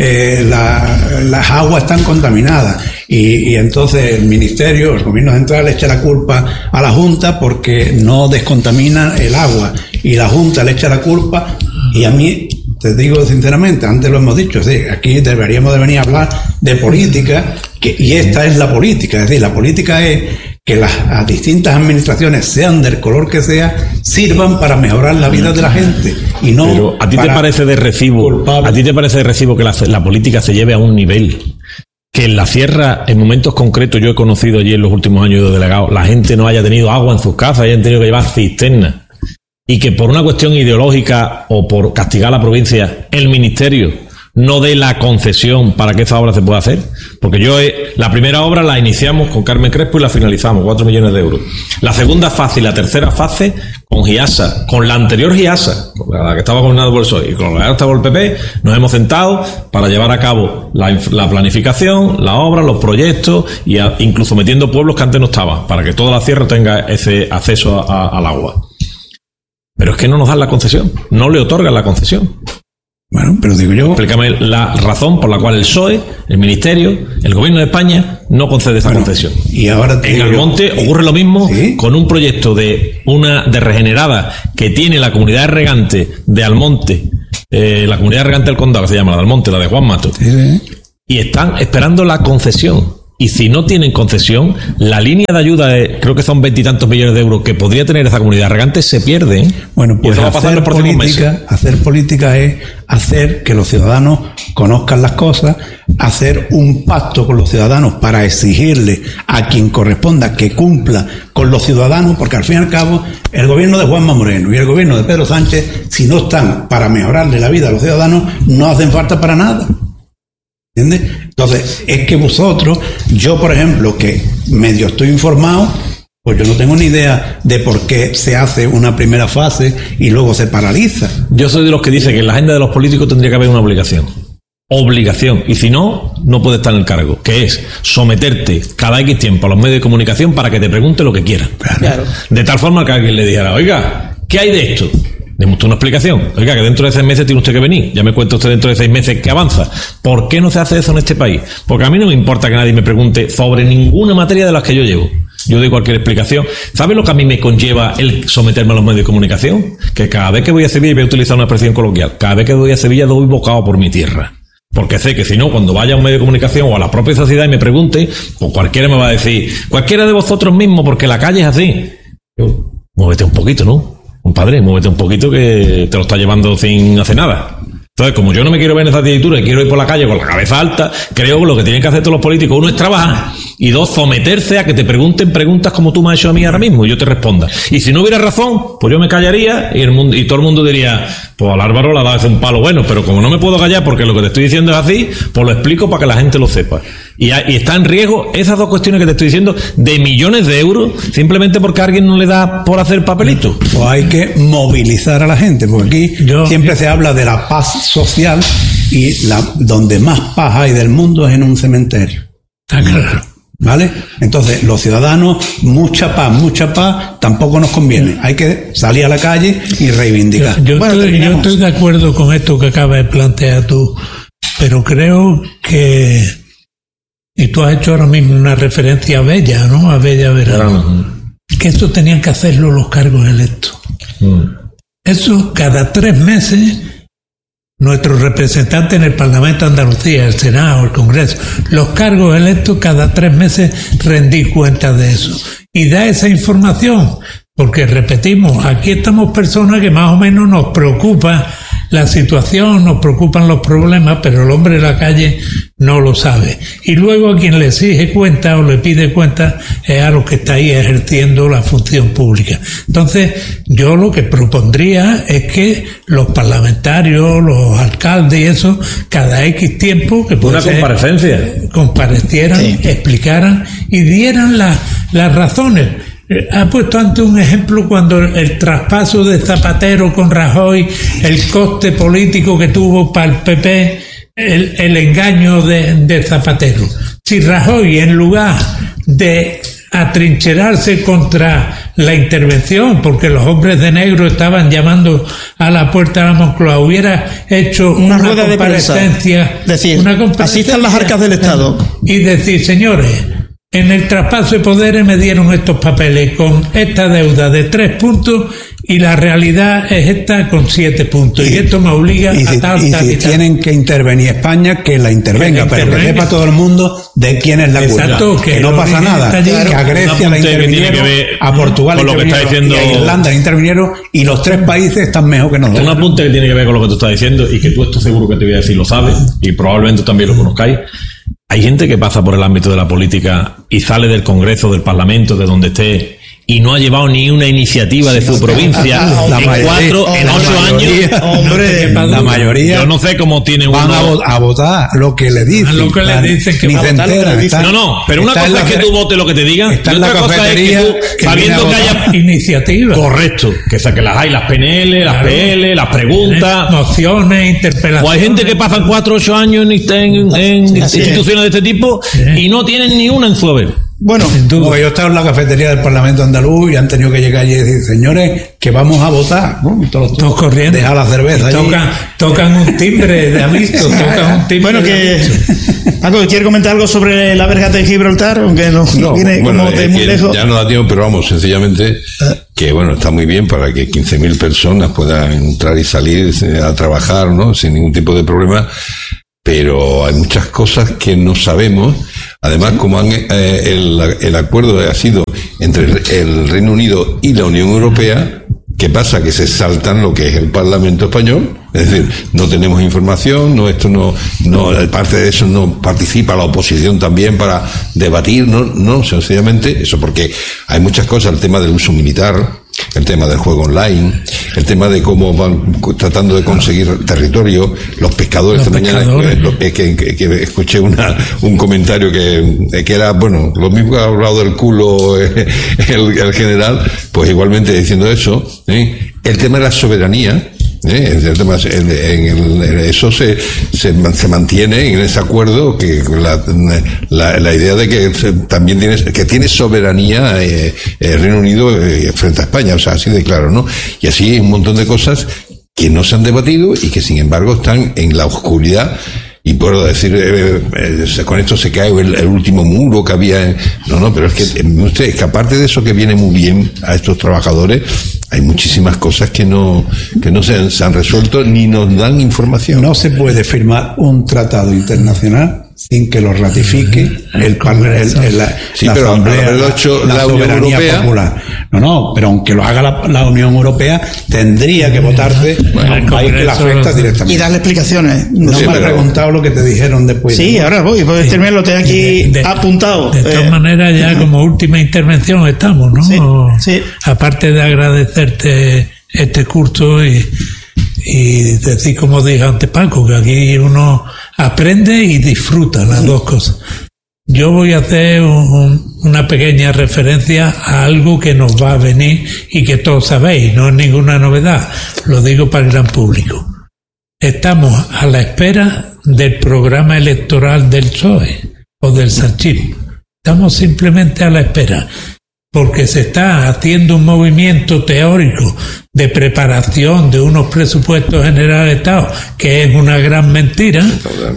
las aguas están contaminadas. Y entonces el Ministerio, el Gobierno Central, echa la culpa a la Junta porque no descontamina el agua. Y la Junta le echa la culpa, y a mí... Te digo sinceramente, antes lo hemos dicho, sí, aquí deberíamos de venir a hablar de política, y esta es la política, es decir, la política es que las distintas administraciones, sean del color que sea, sirvan para mejorar la vida de la gente y no.
Pero ¿a ti te parece de recibo? ¿A ti te parece de recibo que la política se lleve a un nivel que en la sierra, en momentos concretos, yo he conocido allí en los últimos años de delegado, la gente no haya tenido agua en sus casas, hayan tenido que llevar cisternas? Y que por una cuestión ideológica o por castigar a la provincia, el Ministerio no dé la concesión para que esa obra se pueda hacer. Porque la primera obra la iniciamos con Carmen Crespo y la finalizamos, 4 millones de euros. La segunda fase y la tercera fase con GIASA, con la anterior GIASA, la que estaba gobernada por el PSOE, y con la que estaba por el PP, nos hemos sentado para llevar a cabo la planificación, la obra, los proyectos, y incluso metiendo pueblos que antes no estaban, para que toda la sierra tenga ese acceso al agua. Pero es que no nos dan la concesión, no le otorgan la concesión.
Bueno, pero digo yo...
Explícame la razón por la cual el PSOE, el Ministerio, el Gobierno de España no concede esa concesión.
Y ahora
en Almonte ocurre lo mismo, ¿sí?, con un proyecto de regenerada que tiene la comunidad regante de Almonte, la comunidad regante del condado, que se llama la de Almonte, la de Juan Mato, sí. Y están esperando la concesión. Y si no tienen concesión, la línea de ayuda de, creo que son 20 y tantos millones de euros que podría tener esa comunidad regante, se pierde, ¿eh?
Bueno, pues hacer política es hacer que los ciudadanos conozcan las cosas, hacer un pacto con los ciudadanos para exigirle a quien corresponda que cumpla con los ciudadanos, porque al fin y al cabo el gobierno de Juanma Moreno y el gobierno de Pedro Sánchez, si no están para mejorarle la vida a los ciudadanos, no hacen falta para nada. ¿Entiendes? Entonces, es que vosotros, yo por ejemplo, que medio estoy informado, pues yo no tengo ni idea de por qué se hace una primera fase y luego se paraliza.
Yo soy de los que dice que en la agenda de los políticos tendría que haber una obligación. Obligación. Y si no, no puede estar en el cargo. Que es someterte cada X tiempo a los medios de comunicación para que te pregunte lo que quieran. Claro. De tal forma que alguien le dijera, oiga, ¿qué hay de esto? Deme usted una explicación. Oiga, que dentro de 6 meses tiene usted que venir. Ya me cuenta usted dentro de 6 meses que avanza. ¿Por qué no se hace eso en este país? Porque a mí no me importa que nadie me pregunte sobre ninguna materia de las que yo llevo. Yo doy cualquier explicación. ¿Sabe lo que a mí me conlleva el someterme a los medios de comunicación? Que cada vez que voy a Sevilla, y voy a utilizar una expresión coloquial, cada vez que voy a Sevilla doy bocado por mi tierra. Porque sé que si no, cuando vaya a un medio de comunicación o a la propia sociedad y me pregunte, o cualquiera me va a decir, cualquiera de vosotros mismos, porque la calle es así. Yo, muévete un poquito, ¿no? Compadre, muévete un poquito que te lo está llevando sin hacer nada. Entonces, como yo no me quiero ver en esa tesitura y quiero ir por la calle con la cabeza alta, creo que lo que tienen que hacer todos los políticos, uno es trabajar y dos, someterse a que te pregunten preguntas como tú me has hecho a mí ahora mismo y yo te responda. Y si no hubiera razón, pues yo me callaría y todo el mundo diría, pues al Álvaro le ha dado un palo bueno, pero como no me puedo callar porque lo que te estoy diciendo es así, pues lo explico para que la gente lo sepa. Y está en riesgo esas dos cuestiones que te estoy diciendo de millones de euros simplemente porque a alguien no le da por hacer papelito.
Pues hay que movilizar a la gente, porque aquí siempre se habla de la paz social y donde más paz hay del mundo es en un cementerio.
Está claro.
¿Vale? Entonces, los ciudadanos, mucha paz tampoco nos conviene. Hay que salir a la calle y reivindicar.
Yo estoy de acuerdo con esto que acabas de plantear tú, pero creo que, y tú has hecho ahora mismo una referencia a Bella, ¿no? A Bella Verano. Que esto tenían que hacerlo los cargos electos. Eso cada 3 meses, nuestros representantes en el Parlamento de Andalucía, el Senado, el Congreso, los cargos electos cada 3 meses rendir cuenta de eso. Y da esa información, porque repetimos, aquí estamos personas que más o menos nos preocupa la situación, nos preocupan los problemas, pero el hombre de la calle no lo sabe. Y luego a quien le exige cuenta o le pide cuenta es a los que está ahí ejerciendo la función pública. Entonces, yo lo que propondría es que los parlamentarios, los alcaldes y eso, cada X tiempo, que puede ser, comparecieran, sí, explicaran y dieran las razones. Ha puesto antes un ejemplo cuando el traspaso de Zapatero con Rajoy, el coste político que tuvo para el PP, el engaño de Zapatero. Si Rajoy, en lugar de atrincherarse contra la intervención, porque los hombres de negro estaban llamando a la puerta de la Moncloa, hubiera hecho una rueda de comparecencia,
decir, así están las arcas del Estado,
y decir, señores, en el traspaso de poderes me dieron estos papeles con esta deuda de 3 puntos y la realidad es esta con 7 puntos. Y esto me obliga a tal.
Y si tienen que intervenir España, que la intervenga, pero que sepa todo el mundo de quién es la culpa.
Exacto,
que no pasa nada. Que a Grecia la intervinieron, a Portugal la intervinieron, y a Irlanda la intervinieron, y los 3 países están mejor que nosotros.
Un apunte que tiene que ver con lo que tú estás diciendo y que tú estoy seguro que te voy a decir lo sabes y probablemente también lo conozcáis. Hay gente que pasa por el ámbito de la política y sale del Congreso, del Parlamento, de donde esté, y no ha llevado ni una iniciativa de su provincia en 8 años.
Hombre, la mayoría.
Yo no sé cómo tiene
van a votar lo que le dicen.
Lo que le dicen que
ni se entera.
No, pero una cosa es que tú votes lo que te digan, y otra cosa es que tú, sabiendo que haya
iniciativas.
Correcto, que las hay, las PNL, las PL, las preguntas,
mociones, interpelaciones.
O hay gente que pasan 4 o 8 años en instituciones de este tipo y no tienen ni una en su haber.
Bueno,
yo he estado en la cafetería del Parlamento andaluz y han tenido que llegar allí y decir, señores, que vamos a votar, ¿no?
Todos corriendo.
Deja la cerveza.
Tocan un timbre de amisto, tocan un timbre.
Bueno, Paco, ¿quiere comentar algo sobre la verga de Gibraltar? Aunque no viene como de muy lejos.
Ya no da tiempo, pero vamos, sencillamente que bueno, está muy bien para que 15.000 personas puedan entrar y salir a trabajar, ¿no? Sin ningún tipo de problema. Pero hay muchas cosas que no sabemos. Además, como el acuerdo ha sido entre el Reino Unido y la Unión Europea, ¿qué pasa? Que se saltan lo que es el Parlamento español. Es decir, no tenemos información, parte de eso no participa la oposición también para debatir, sencillamente eso, porque hay muchas cosas, el tema del uso militar, el tema del juego online, el tema de cómo van tratando de conseguir territorio, los pescadores. Esta mañana que escuché un comentario que era, bueno, lo mismo que ha hablado del culo el general, pues igualmente diciendo eso, el tema de la soberanía. Eso se mantiene en ese acuerdo, que la idea de que también tiene soberanía Reino Unido frente a España, o sea, así de claro, ¿no? Y así un montón de cosas que no se han debatido y que sin embargo están en la oscuridad. Y puedo decir, con esto se cae el último muro que había. Pero es que aparte de eso que viene muy bien a estos trabajadores, hay muchísimas cosas que no se han resuelto ni nos dan información.
No se puede firmar un tratado internacional sin que lo ratifique la Asamblea, la soberanía popular. Pero aunque lo haga la Unión Europea, tendría que votarse a un país que la afecta directamente.
Y darle explicaciones.
No me has preguntado lo que te dijeron después.
Sí, ahora voy, puedes terminar, lo tengo aquí apuntado.
De todas maneras, ya como última intervención estamos, ¿no? Sí. Aparte de agradecerte este curso y decir, como dije antes Paco, que aquí uno aprende y disfruta las dos cosas. Yo voy a hacer una pequeña referencia a algo que nos va a venir y que todos sabéis, no es ninguna novedad, lo digo para el gran público. Estamos a la espera del programa electoral del PSOE o del sanchismo. Estamos simplemente a la espera, porque se está haciendo un movimiento teórico de preparación de unos presupuestos generales de Estado, que es una gran mentira,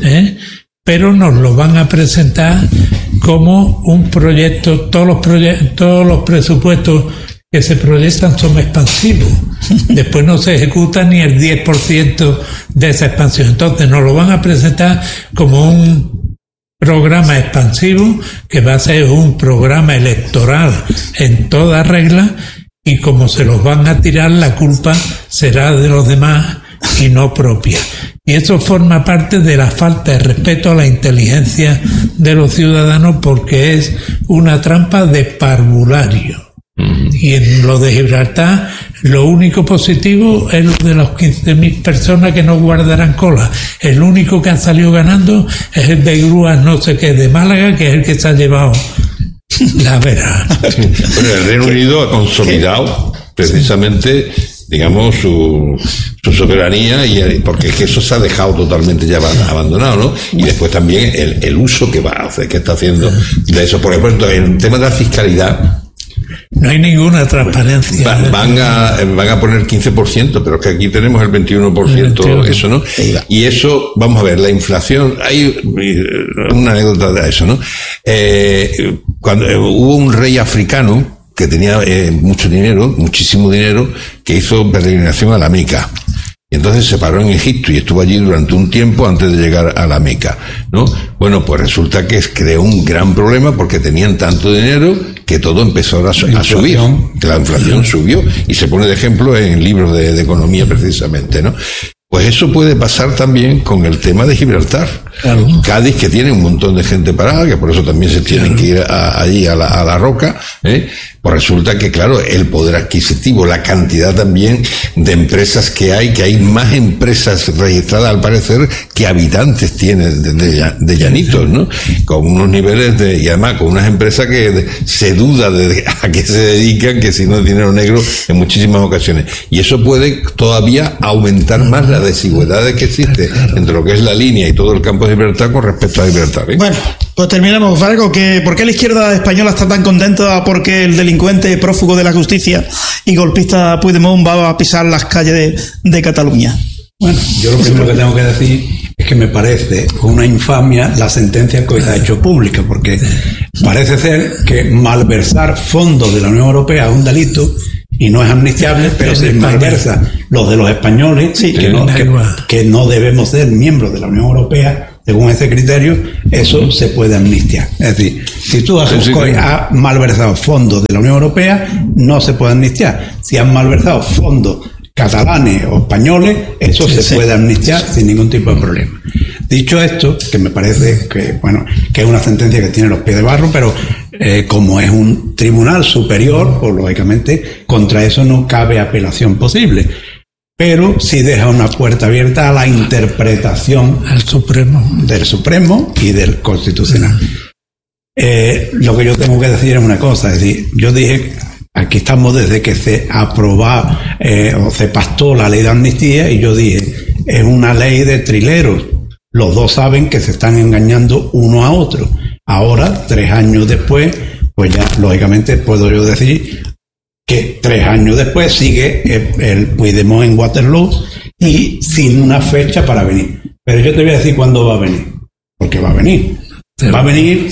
pero nos lo van a presentar como un proyecto. Todos los presupuestos que se proyectan son expansivos. Después no se ejecuta ni el 10% de esa expansión. Entonces nos lo van a presentar como un programa expansivo que va a ser un programa electoral en toda regla, y como se los van a tirar, la culpa será de los demás y no propia. Y eso forma parte de la falta de respeto a la inteligencia de los ciudadanos, porque es una trampa de parvulario. Y en lo de Gibraltar, lo único positivo es lo de los 15.000 personas que no guardarán cola. El único que ha salido ganando es el de grúas no sé qué de Málaga, que es el que se ha llevado la vera.
Bueno, el Reino Unido ha consolidado precisamente, digamos, su soberanía, porque es que eso se ha dejado totalmente ya abandonado, ¿no? Y después también el uso que está haciendo de eso. Por ejemplo, en el tema de la fiscalidad,
no hay ninguna transparencia.
Van a poner 15%, pero es que aquí tenemos el 21%, eso, ¿no? Y eso, vamos a ver, la inflación, hay una anécdota de eso, ¿no? Cuando hubo un rey africano que tenía mucho dinero, muchísimo dinero, que hizo peregrinación a la Meca. Y entonces se paró en Egipto y estuvo allí durante un tiempo antes de llegar a la Meca, ¿no? Bueno, pues resulta que creó un gran problema porque tenían tanto dinero que todo empezó a subir, que la inflación subió, y se pone de ejemplo en libros de economía precisamente, ¿no? Pues eso puede pasar también con el tema de Gibraltar. Claro. Cádiz, que tiene un montón de gente parada, que por eso también se tienen que ir allí a la roca, pues resulta que, claro, el poder adquisitivo, la cantidad también de empresas que hay más empresas registradas al parecer que habitantes tiene de llanitos, ¿no? Con unos niveles y además con unas empresas que se duda de a qué se dedican, que si no es dinero negro en muchísimas ocasiones. Y eso puede todavía aumentar más las desigualdades que existen entre lo que es la línea y todo el campo de Gibraltar con respecto a Gibraltar, ¿eh?
Bueno, pues terminamos, Faraco. ¿Por qué la izquierda española está tan contenta porque el delincuente prófugo de la justicia y golpista Puigdemont va a pisar las calles de Cataluña?
Bueno, yo lo primero que tengo que decir es que me parece una infamia la sentencia que hoy se ha hecho pública, porque parece ser que malversar fondos de la Unión Europea es un delito y no es amnistiable, pero se malversa los de los españoles, que no debemos ser miembros de la Unión Europea según ese criterio, eso se puede amnistiar. Es decir, si tú has malversado fondos de la Unión Europea, no se puede amnistiar. Si has malversado fondos catalanes o españoles, eso se puede amnistiar sin ningún tipo de problema. Dicho esto, que me parece que, bueno, que es una sentencia que tiene los pies de barro, pero como es un tribunal superior, pues lógicamente contra eso no cabe apelación posible. Pero sí deja una puerta abierta a la interpretación del Supremo y del Constitucional. Lo que yo tengo que decir es una cosa, es decir, yo dije, aquí estamos desde que se aprobó o se pactó la ley de amnistía, y yo dije, es una ley de trileros. Los dos saben que se están engañando uno a otro. Ahora, 3 años después, pues ya lógicamente puedo yo decir que 3 años después sigue el Puigdemont en Waterloo y sin una fecha para venir. Pero yo te voy a decir cuándo va a venir, porque va a venir. Va a venir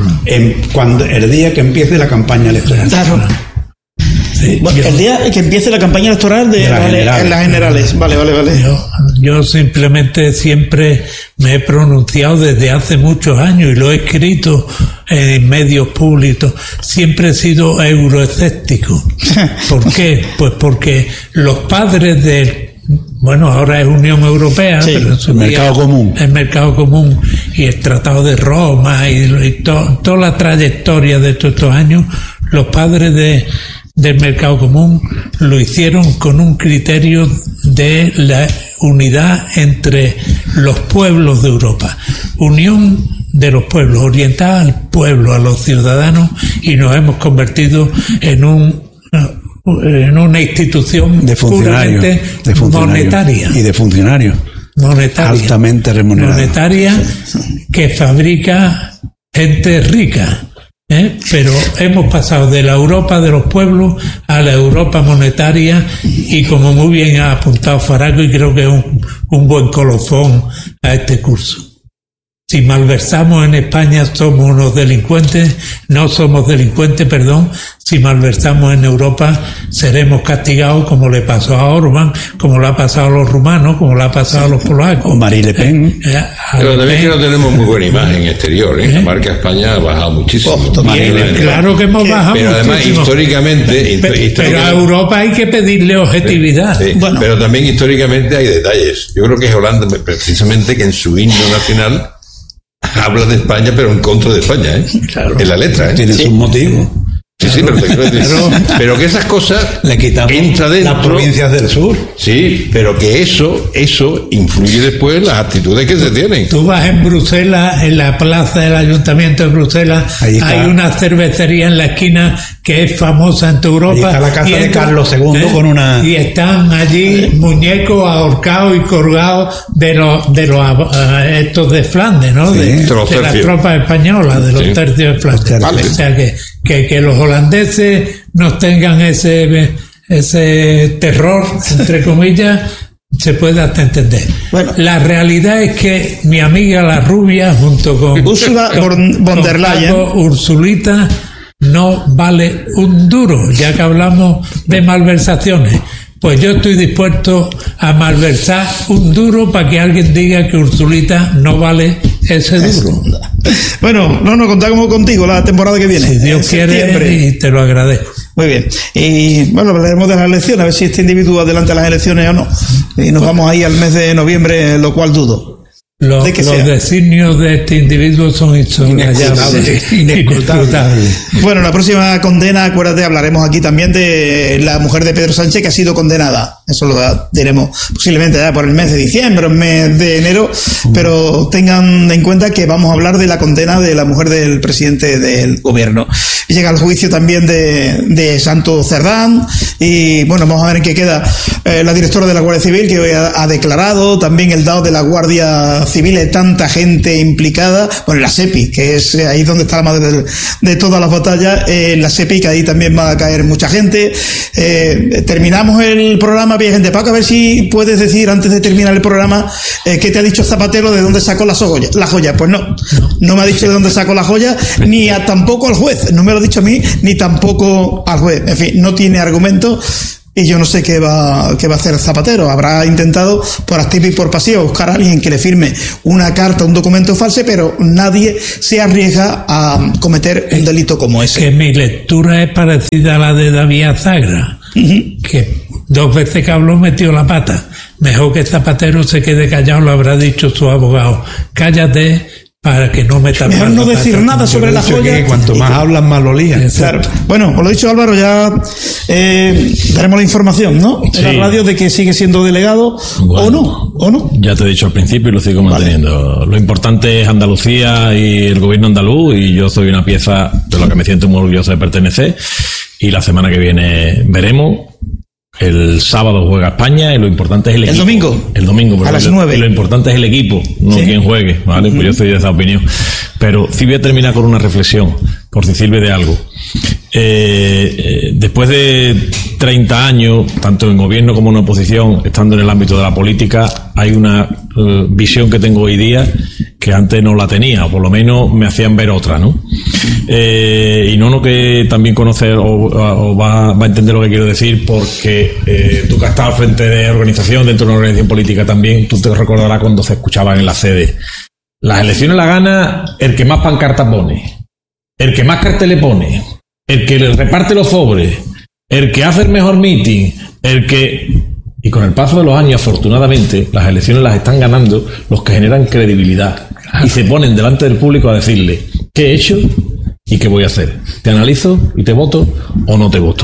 el día que empiece la campaña electoral.
Claro. Sí, el día que empiece la campaña electoral de las generales. Vale.
Yo simplemente siempre me he pronunciado desde hace muchos años y lo he escrito en medios públicos. Siempre he sido euroescéptico. ¿Por qué? Pues porque los padres ahora es Unión Europea, pero en su
mercado común.
El mercado común y el Tratado de Roma y toda la trayectoria de todos estos años, los padres del mercado común lo hicieron con un criterio de la unidad entre los pueblos de Europa, unión de los pueblos, orientada al pueblo, a los ciudadanos, y nos hemos convertido en una institución puramente monetaria
y de funcionarios altamente remunerados, monetaria,
que fabrica gente rica. Pero hemos pasado de la Europa de los pueblos a la Europa monetaria, y como muy bien ha apuntado Faraco, y creo que es un buen colofón a este curso. Si malversamos en España somos unos delincuentes, no somos delincuentes, perdón. Si malversamos en Europa seremos castigados, como le pasó a Orbán, como le ha pasado a los rumanos, como le ha pasado a los polacos.
O Marine Le Pen.
Pero también es que no tenemos muy buena imagen exterior, ¿eh? La marca España ha bajado muchísimo.
Claro que hemos bajado
pero
muchísimo.
Además, históricamente...
Pero a Europa hay que pedirle objetividad.
Sí, pero también históricamente hay detalles. Yo creo que es Holanda, precisamente, que en su himno nacional habla de España, pero en contra de España, ¿eh? Claro. En la letra, ¿eh?
Tiene sus motivos.
Sí, pero te quiero decir, pero que esas cosas
le quitamos
entra dentro,
las provincias del sur.
Sí, pero que eso influye después en las actitudes que se tienen.
Tú vas en Bruselas, en la plaza del Ayuntamiento de Bruselas, hay una cervecería en la esquina que es famosa en toda Europa.
Ahí está la casa de Carlos II con una...
Y están allí muñecos ahorcados y colgados de los estos de Flandes, ¿no? De las tropas españolas, de los tercios de Flandes. Vale. O sea que los holandeses nos tengan ese terror, entre comillas, se puede hasta entender. Bueno, la realidad es que mi amiga la rubia, junto con
Ursula von der Leyen,
Ursulita, no vale un duro, ya que hablamos de malversaciones. Pues yo estoy dispuesto a malversar un duro para que alguien diga que Ursulita no vale ese duro.
Bueno, no contamos contigo la temporada que viene.
Si Dios quiere, y te lo agradezco.
Muy bien. Y bueno, hablaremos de las elecciones, a ver si este individuo adelanta las elecciones o no. Y nos vamos ahí al mes de noviembre, lo cual dudo.
Los designios de este individuo son inescrutables.
Bueno, la próxima condena, acuérdate, hablaremos aquí también de la mujer de Pedro Sánchez que ha sido condenada. Eso lo diremos posiblemente ya por el mes de diciembre, el mes de enero, pero tengan en cuenta que vamos a hablar de la condena de la mujer del presidente del gobierno. Y llega el juicio también de Santo Cerdán y bueno, vamos a ver en qué queda la directora de la Guardia Civil, que hoy ha declarado, también el DAO de la Guardia Civil, de tanta gente implicada, bueno, la SEPI, que es ahí donde está la madre de todas las batallas, la SEPI, que ahí también va a caer mucha gente. Terminamos el programa, había gente. Paco, a ver si puedes decir antes de terminar el programa qué te ha dicho Zapatero, de dónde sacó la joya. Pues no me ha dicho de dónde sacó la joya, ni tampoco al juez, no me lo ha dicho a mí, ni tampoco al juez. En fin, no tiene argumento. Y yo no sé qué va a hacer Zapatero. Habrá intentado por activa y por pasiva buscar a alguien que le firme una carta, un documento falso, pero nadie se arriesga a cometer un delito como ese.
Que mi lectura es parecida a la de David Azagra, que 2 veces que habló metió la pata. Mejor que Zapatero se quede callado, lo habrá dicho su abogado. Cállate, para que no metan.
Mejor no decir nada sobre la joya.
Que cuanto más hablan, más lo lían.
Claro. Bueno, os lo he dicho, Álvaro, ya daremos la información, ¿no? En la radio de que sigue siendo delegado, bueno, o no.
Ya te he dicho al principio y lo sigo manteniendo. Vale. Lo importante es Andalucía y el gobierno andaluz, y yo soy una pieza de la que me siento muy orgulloso de pertenecer. Y la semana que viene veremos. El sábado juega España y lo importante es el equipo.
El domingo.
A las 9. Lo importante es el equipo, no quien juegue, ¿vale? Pues yo soy de esa opinión. Pero sí voy a terminar con una reflexión, por si sirve de algo. Después de 30 años, tanto en gobierno como en oposición, estando en el ámbito de la política, hay una visión que tengo hoy día que antes no la tenía, o por lo menos me hacían ver otra, ¿no? Y no que también conocer o va a entender lo que quiero decir, porque tú que has estado al frente de organización, dentro de una organización política también, tú te recordarás cuando se escuchaban en la sede. Las elecciones la gana el que más pancartas pone, el que más carteles pone, el que le reparte los sobres, el que hace el mejor meeting, el que... Y con el paso de los años, afortunadamente, las elecciones las están ganando los que generan credibilidad y se ponen delante del público a decirle qué he hecho y qué voy a hacer. Te analizo y te voto o no te voto.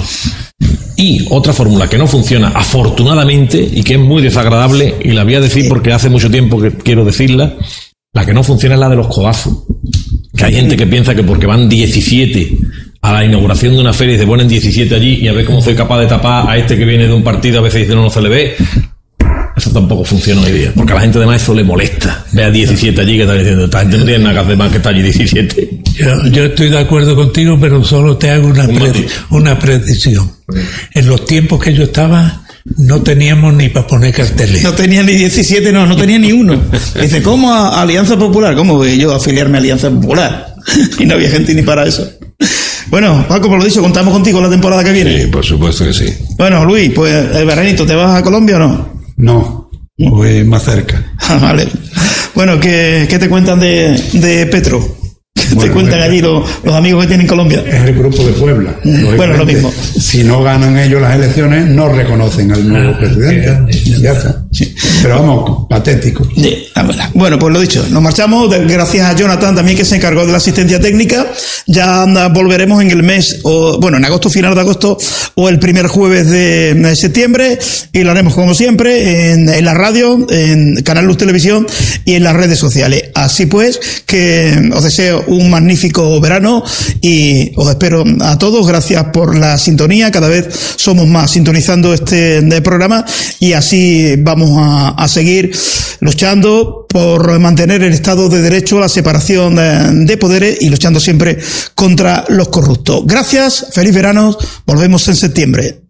Y otra fórmula que no funciona, afortunadamente, y que es muy desagradable, y la voy a decir porque hace mucho tiempo que quiero decirla, la que no funciona es la de los codazos. Que hay gente que piensa que porque van 17 a la inauguración de una feria y se ponen 17 allí y a ver cómo soy capaz de tapar a este que viene de un partido, a veces dice no se le ve. Eso tampoco funciona hoy día, porque a la gente además eso le molesta. Ve a 17 allí que está diciendo, esta gente no tiene nada que hacer más que estar allí 17.
Yo estoy de acuerdo contigo, pero solo te hago una precisión. En los tiempos que yo estaba, no teníamos ni para poner carteles.
No tenía ni 17, no tenía ni uno. Dice, ¿cómo a Alianza Popular? ¿Cómo voy yo a afiliarme a Alianza Popular? Y no había gente ni para eso. Bueno, Paco, por lo dicho, contamos contigo la temporada que viene.
Sí, por supuesto que sí.
Bueno, Luis, pues el veranito, ¿te vas a Colombia o no?
No, voy más cerca.
Vale. Bueno, ¿qué te cuentan de Petro? ¿Qué te cuentan allí los amigos que tienen en Colombia?
Es el grupo de Puebla.
Bueno, lo mismo.
Si no ganan ellos las elecciones, no reconocen al nuevo presidente. Ya está. Sí. Pero vamos, patético.
Bueno, pues lo dicho, nos marchamos. Gracias a Jonathan también, que se encargó de la asistencia técnica. Ya volveremos en el mes, en agosto, final de agosto, o el primer jueves de septiembre, y lo haremos como siempre en la radio, en Canal Luz Televisión y en las redes sociales. Así pues, que os deseo un magnífico verano y os espero a todos. Gracias por la sintonía. Cada vez somos más sintonizando este programa, y así vamos a seguir luchando por mantener el Estado de Derecho, la separación de poderes, y luchando siempre contra los corruptos. Gracias, feliz verano, volvemos en septiembre.